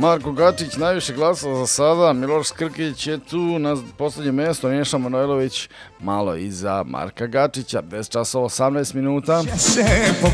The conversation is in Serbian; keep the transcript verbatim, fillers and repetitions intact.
Marko Gačić najviše glasova za sada, Miloš Skrkić je tu na poslednjem mjestu, Neša Manojlović malo iza Marka Gačića, deset časova osamnaest minuta.